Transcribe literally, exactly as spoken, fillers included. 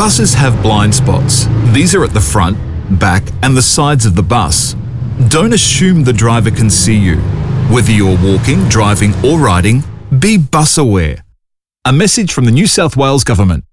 Buses have blind spots. These are at the front, back, and the sides of the bus. Don't assume the driver can see you. Whether you're walking, driving, or riding, be bus aware. A message from the New South Wales Government.